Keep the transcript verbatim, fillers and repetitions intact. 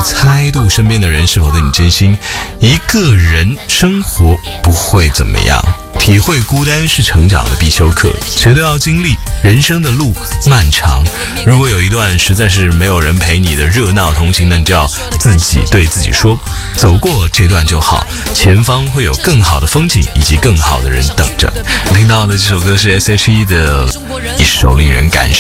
猜度身边的人是否对你真心。一个人生活不会怎么样，体会孤单是成长的必修课，谁都要经历。人生的路漫长，如果有一段实在是没有人陪你的热闹同行，那你就要自己对自己说，走过这段就好，前方会有更好的风景以及更好的人等着。听到的这首歌是 S H E 的一首令人感伤